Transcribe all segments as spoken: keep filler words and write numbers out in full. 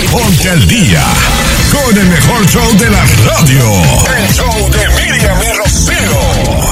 Ponte al día con el mejor show de la radio. El show de Miriam y Rocío.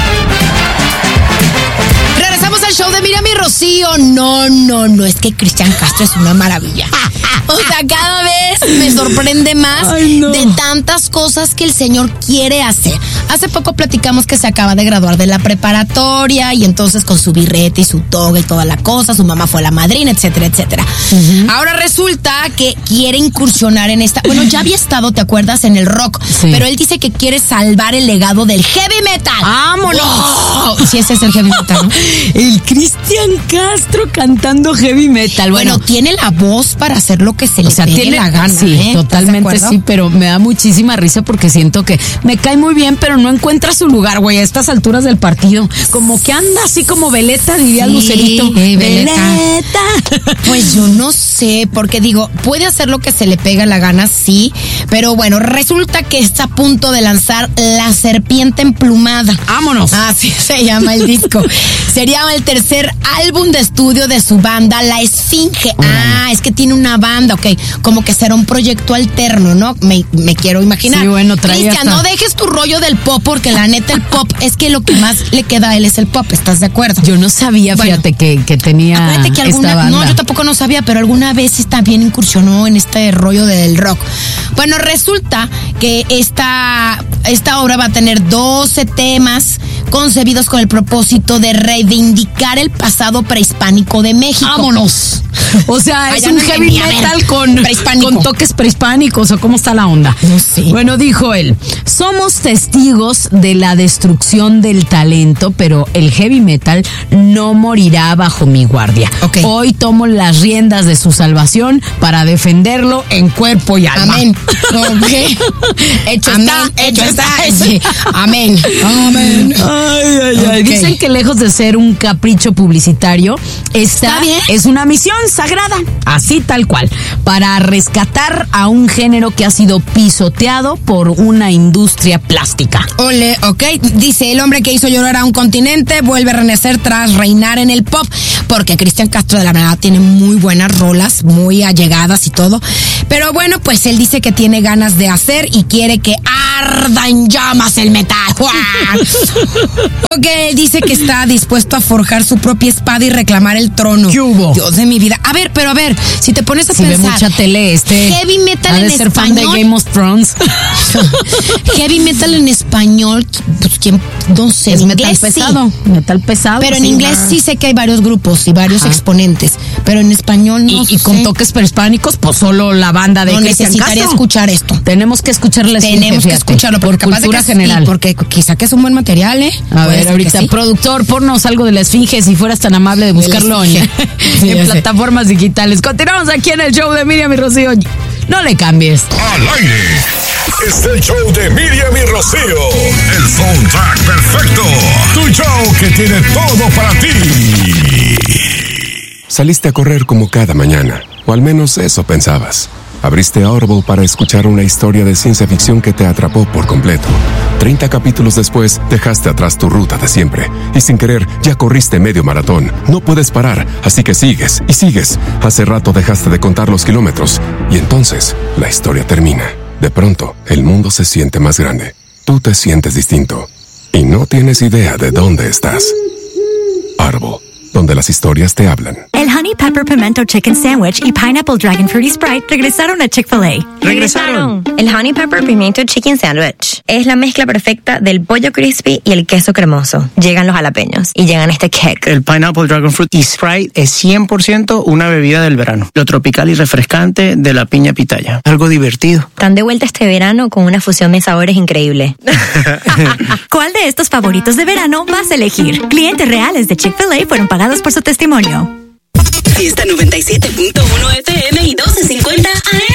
Regresamos al show de Miriam y Rocío. No, no, no, es que Cristian Castro es una maravilla. O sea, cada vez me sorprende más Ay, no. de tantas cosas que el señor quiere hacer. Hace poco platicamos que se acaba de graduar de la preparatoria y entonces con su birrete y su toga y toda la cosa, su mamá fue la madrina, etcétera, etcétera. Uh-huh. Ahora resulta que quiere incursionar en esta... Bueno, ya había estado, ¿te acuerdas? En el rock. Sí. Pero él dice que quiere salvar el legado del heavy metal. ¡Vámonos! ¡Wow! Sí, ese es el heavy metal, ¿no? El Cristian Castro cantando heavy metal. Bueno, Bueno, tiene la voz para hacer lo que se le o sea, pegue tiene la gana. Sí, ¿eh? totalmente sí, pero me da muchísima risa porque siento que me cae muy bien, pero no encuentra su lugar, güey, a estas alturas del partido. Como que anda así como veleta, diría Sí, Lucerito. eh, veleta. Veleta. Pues yo no sé, porque digo, puede hacer lo que se le pega la gana, sí, pero bueno, resulta que está a punto de lanzar La Serpiente Emplumada. Vámonos. Así se llama el disco. Sería el tercer álbum de estudio de su banda, La Esfinge. Ah, es que tiene una banda, ok, como que será un proyecto alterno, ¿no? Me, me quiero imaginar. Sí, bueno, trae Cristian, hasta... no dejes tu rollo del pop, porque la neta el pop es que lo que más le queda a él es el pop, ¿estás de acuerdo? Yo no sabía, Bueno, fíjate, que, que tenía Acuérdate que alguna, esta banda. no, yo tampoco no sabía, pero alguna vez sí también incursionó en este rollo del rock. Bueno, resulta que esta, esta obra va a tener doce temas concebidos con el propósito de reivindicar el pasado prehispánico de México. ¡Vámonos! O sea, es Allá un no heavy venía, a ver, metal con, prehispánico. con toques prehispánicos, o cómo está la onda. No sé. Bueno, dijo él, somos testigos de la destrucción del talento, pero el heavy metal no morirá bajo mi guardia. Ok. Hoy tomo las riendas de su salvación para defenderlo en cuerpo y alma. Amén. Okay. Hecho Amén, está, hecho hecho está. está. Sí. Amén. Amén. Ay, ay, ay. Ok. Dicen que lejos de ser un capricho publicitario, esta Está bien. es una misión sagrada, así tal cual, para rescatar a un género que ha sido pisoteado por una industria plástica. Ole, ok. Dice, el hombre que hizo llorar a un continente vuelve a renacer tras reinar en el pop, porque Cristian Castro de la verdad tiene muy buenas rolas, muy allegadas y todo. Pero bueno, pues él dice que tiene ganas de hacer y quiere que arda en llamas el metal. Ok, dice que está dispuesto a forjar su propia espada y reclamar el trono. ¿Qué hubo? Dios de mi vida. A ver, pero a ver, si te pones a Si ve pensar, mucha tele, este heavy metal ha de en ser fan de español. Game of Thrones. Heavy metal en español, pues quién, no sé, Es en metal inglés sí. pesado, metal pesado. Pero en sí. inglés sí sé que hay varios grupos y varios Ajá. exponentes, pero en español no Y, y sé. con toques prehispánicos, pues solo la banda de No Cristian necesitaría Castro. escuchar esto. Tenemos que escucharles. Tenemos que escucharlo porque por capaz cultura de que general. sí, porque quizá que es un buen material, ¿eh? A Puede ver, ser que ahorita, sí. productor, ponnos algo de la Esfinge si fueras tan amable de la buscarlo en, Esfinge. Sí, en ya sé. plataformas digitales. Continuamos aquí en el show de Miriam y Rocío. No le cambies. Al aire. Está el show de Miriam y Rocío. El soundtrack perfecto. Tu show que tiene todo para ti. Saliste a correr como cada mañana, o al menos eso pensabas. Abriste Audible para escuchar una historia de ciencia ficción que te atrapó por completo. Treinta capítulos después, dejaste atrás tu ruta de siempre. Y sin querer, ya corriste medio maratón. No puedes parar, así que sigues y sigues. Hace rato dejaste de contar los kilómetros. Y entonces, la historia termina. De pronto, el mundo se siente más grande. Tú te sientes distinto. Y no tienes idea de dónde estás. Audible, donde las historias te hablan. El Honey Pepper Pimento Chicken Sandwich y Pineapple Dragon Fruity Sprite regresaron a Chick-fil-A. ¡Regresaron! El Honey Pepper Pimiento Chicken Sandwich es la mezcla perfecta del pollo crispy y el queso cremoso. Llegan los jalapeños y llegan este cake. El Pineapple Dragon Fruit y Sprite es cien por ciento una bebida del verano. Lo tropical y refrescante de la piña pitaya. Algo divertido. Están de vuelta este verano con una fusión de sabores increíble. ¿Cuál de estos favoritos de verano vas a elegir? Clientes reales de Chick-fil-A fueron pagados por su testimonio. Fiesta noventa y siete punto uno F M y doce cincuenta A